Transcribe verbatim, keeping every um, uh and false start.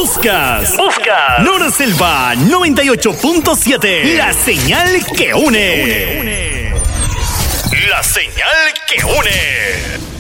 Buscas. Buscas. Nora Selva noventa y ocho punto siete. La señal que une. La señal que une.